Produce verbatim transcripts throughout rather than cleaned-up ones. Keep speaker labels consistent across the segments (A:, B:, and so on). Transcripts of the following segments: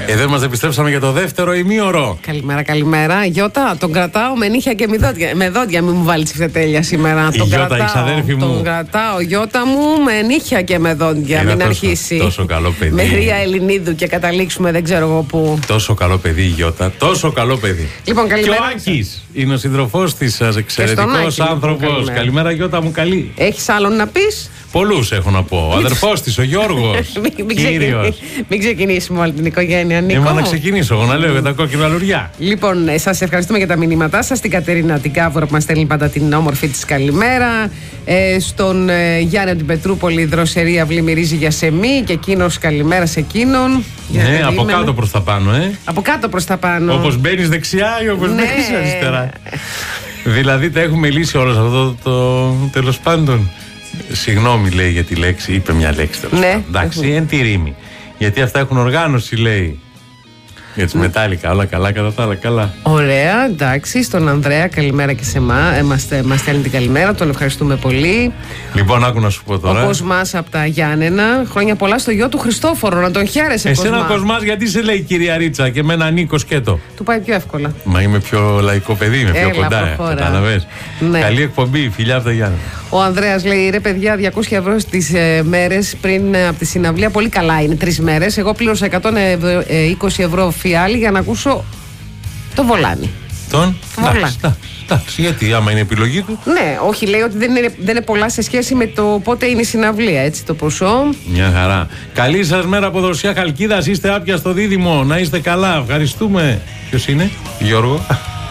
A: Εδώ μας επιστρέψαμε για το δεύτερο ημίωρο.
B: Καλημέρα, καλημέρα. Γιώτα, τον κρατάω με νύχια και με δόντια. Με δόντια, μην μου βάλει τσιφτετέλεια σήμερα.
A: Η
B: τον
A: Γιώτα,
B: κρατάω,
A: η ξαδέρφη μου.
B: Τον κρατάω, Γιώτα μου, με νύχια και με δόντια.
A: Είδα
B: μην
A: τόσο,
B: αρχίσει.
A: Τόσο καλό παιδί.
B: Με Ρία Ελληνίδου και καταλήξουμε δεν ξέρω εγώ πού.
A: Τόσο καλό παιδί η Γιώτα. Τόσο καλό παιδί.
B: Λοιπόν, καλημέρα.
A: Και ο Άκης είναι ο σύντροφός της, εξαιρετικός άνθρωπος. Καλημέρα. καλημέρα, Γιώτα μου, καλή.
B: Έχεις άλλον να πεις?
A: Πολλούς έχω να πω. Ο αδερφός της, ο Γιώργος. Κύριος.
B: Μην ξεκινήσουμε όλη την οικογένεια, Νίκο.
A: Έμα να ξεκινήσω εγώ να λέω για τα κόκκινα λουριά.
B: Λοιπόν, σας ευχαριστούμε για τα μηνύματά σας. Την Κατερίνα την Κάβουρα που μας στέλνει πάντα την όμορφη της καλημέρα. Ε, στον ε, Γιάννη την Πετρούπολη, η δροσερή αυλή μυρίζει για σεμί και εκείνος καλημέρα σε εκείνον.
A: Ναι, από κάτω προς τα πάνω, ε.
B: Από κάτω προς τα πάνω.
A: Όπως μπαίνεις δεξιά ή όπως
B: ναι.
A: μπαίνεις αριστερά. Δηλαδή τα έχουμε λύσει όλα σε αυτό το, το τέλος πάντων. Συγγνώμη, λέει, για τη λέξη, είπε μια λέξη τέλος
B: ναι.
A: πάντων. Εντάξει, εν τη ρήμη. Γιατί αυτά έχουν οργάνωση, λέει. Για τις μετάλλικα, όλα καλά, κατά τα άλλα, καλά.
B: Ωραία, εντάξει. Στον Ανδρέα, καλημέρα και σε εμά. Ε, μας στέλνει την καλημέρα, τον ευχαριστούμε πολύ.
A: Λοιπόν, άκου να σου πω τώρα.
B: Ο Κοσμάς από τα Γιάννενα. Χρόνια πολλά στο γιο του Χριστόφορο, να τον χαίρεσαι.
A: Εσένα
B: Κοσμά.
A: ο Κοσμάς, γιατί σε λέει κυρία Ρίτσα και με έναν Νίκο σκέτο.
B: Του πάει πιο εύκολα.
A: Μα είμαι πιο λαϊκό παιδί, είμαι πιο
B: Έλα,
A: κοντά. Κατάλαβες.
B: Ναι.
A: Καλή εκπομπή, φιλιά από τα Γιάννενα.
B: Ο Ανδρέας λέει: ρε παιδιά, διακόσια ευρώ στις ε, μέρες πριν ε, από τη συναυλία. Πολύ καλά είναι, τρεις μέρες. Εγώ πλήρωσα εκατόν είκοσι ευρώ φιάλι για να ακούσω το Βολάνι.
A: Τον
B: Βολάνι.
A: Εντάξει, γιατί άμα είναι επιλογή του.
B: Ναι, όχι, λέει ότι δεν είναι, δεν είναι πολλά σε σχέση με το πότε είναι η συναυλία, έτσι το ποσό.
A: Μια χαρά. Καλή σας μέρα από Δροσιά Χαλκίδας. Είστε άπια στο Δίδυμο. Να είστε καλά. Ευχαριστούμε. Ποιος είναι, Γιώργο?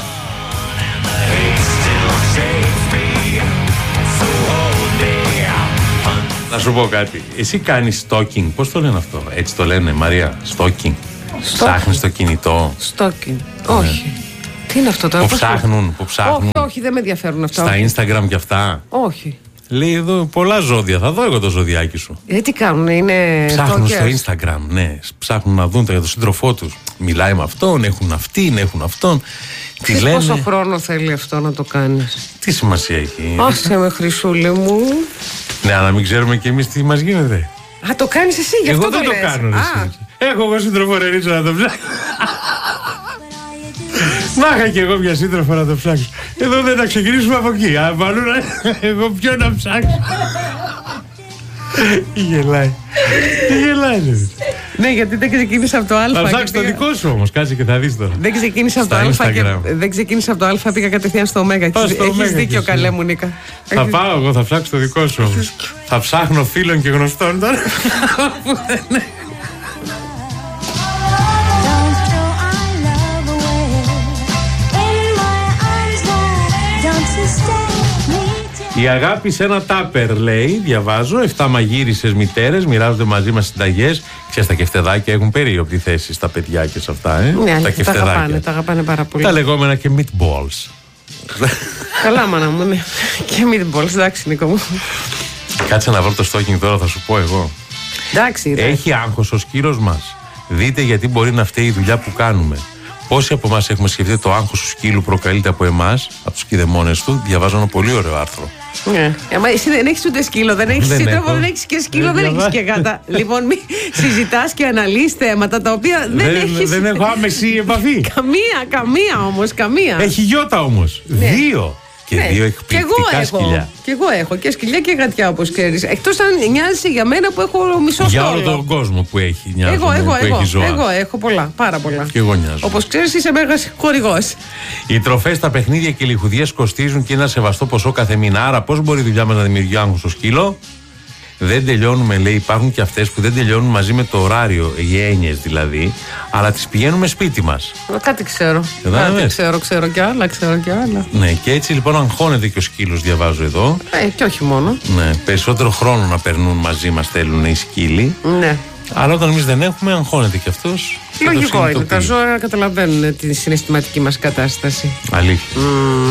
A: Να σου πω κάτι. Εσύ κάνεις stalking. Πώς το λένε αυτό? Έτσι το λένε, Μαρία. Stalking. Ψάχνεις το κινητό.
B: Stalking. Όχι. Τι είναι αυτό τώρα?
A: Που ψάχνουν, που ψάχνουν.
B: Όχι, όχι, δεν με ενδιαφέρουν αυτά.
A: Στα Instagram και αυτά.
B: Όχι.
A: Λέει εδώ πολλά ζώδια. Θα δω εγώ το ζωδιάκι σου.
B: Ε, τι κάνουν, είναι.
A: Ψάχνουν
B: stalkers.
A: στο Instagram, ναι. Ψάχνουν να δουν για τον σύντροφό τους. Μιλάει με αυτόν, έχουν αυτήν, έχουν αυτόν. Τι λένε.
B: Πόσο χρόνο θέλει αυτό να το κάνεις?
A: Τι σημασία έχει?
B: Άσε με, Χρυσούλη μου.
A: Ναι, αλλά μην ξέρουμε κι εμείς τι μας γίνεται.
B: Α, το κάνεις εσύ, γι' αυτό
A: εγώ
B: το
A: δεν
B: λες.
A: το κάνω. Εσύ. Έχω εγώ σύντροφο Ρερίτσο να το ψάξω. Να είχα και εγώ μια σύντροφο να το ψάξω. Εδώ δεν θα ξεκινήσουμε από εκεί. Α, μάλλον εγώ ποιο να ψάξω. Τι γελάει. Τι γελάει, ναι.
B: Ναι, γιατί δεν ξεκίνησα από το Α.
A: Θα ψάξεις το δικό σου όμως, κάτσε και θα δεις τώρα.
B: Δεν ξεκίνησα από το Α και δεν ξεκίνησα από το Α, πήγα κατευθείαν στο Ω. Έχεις δίκιο, καλέ μου, Νίκα.
A: Θα πάω εγώ, θα ψάξω το δικό σου όμως. Θα ψάχνω φίλων και γνωστών τώρα. Η αγάπη σε ένα τάπερ, λέει, διαβάζω. Εφτά μαγείρισες μητέρες μοιράζονται μαζί μας συνταγές. Ξέρεις, τα κεφτεδάκια έχουν περίοπτη θέση στα παιδιά και σε αυτά, ε.
B: Ναι,
A: τα
B: τα αγαπάνε, τα αγαπάνε πάρα πολύ.
A: Τα λεγόμενα και meatballs.
B: Καλά, μάνα μου, ναι. Και meatballs, εντάξει, Νίκο μου.
A: Κάτσε να βρω το stalking τώρα, θα σου πω εγώ.
B: Εντάξει, δε.
A: Έχει άγχος ο σκύρος μας. Δείτε γιατί μπορεί να φταίει η δουλειά που κάνουμε. Πόσοι από εμάς έχουμε σκεφτεί το άγχος του σκύλου προκαλείται από εμάς, από τους κηδεμόνες του? Διαβάζω ένα πολύ ωραίο άρθρο.
B: Ναι. Μα εσύ δεν έχεις ούτε σκύλο, δεν έχεις σύντροφο, δεν έχεις και σκύλο, δεν, δεν έχεις και γάτα. Λοιπόν, μη συζητάς και αναλύεις θέματα τα οποία δεν,
A: δεν
B: έχεις.
A: Δεν έχω άμεση επαφή.
B: Καμία, καμία όμως, καμία.
A: Έχει Γιώτα όμως. Ναι. Δύο. Και ναι. δύο εκπληκτικά σκυλιά.
B: Και εγώ έχω και σκυλιά και γατιά, όπως ξέρεις. Εκτός αν νοιάζει για μένα που έχω μισό στόλο.
A: Για όλο τον κόσμο που έχει νοιάζει.
B: Εγώ, εγώ,
A: που
B: εγώ,
A: έχει ζώα.
B: εγώ έχω πολλά, πάρα πολλά.
A: Και εγώ νοιάζω.
B: Όπως ξέρεις, είσαι μέγας χορηγός.
A: Οι τροφές, τα παιχνίδια και οι λιχουδιές κοστίζουν και ένα σεβαστό ποσό κάθε μήνα. Άρα, πώς μπορεί η δουλειά μας να δημιουργεί άγχος στο σκύλο? Δεν τελειώνουμε, λέει, υπάρχουν και αυτές που δεν τελειώνουν μαζί με το ωράριο, οι έννοιες δηλαδή, αλλά τις πηγαίνουμε σπίτι μας.
B: Κάτι ξέρω. Κάτι ξέρω, ξέρω κι άλλα, ξέρω κι άλλα.
A: Ναι, και έτσι λοιπόν αγχώνεται και ο σκύλος, διαβάζω εδώ.
B: Ε, και όχι μόνο.
A: Ναι, περισσότερο χρόνο να περνούν μαζί μας θέλουν οι σκύλοι.
B: Ναι.
A: Αλλά όταν εμείς δεν έχουμε, αγχώνεται κι αυτός.
B: Λογικό είναι. Τα ζώα καταλαβαίνουν τη συναισθηματική μας κατάσταση.
A: Αλήθεια. Mm.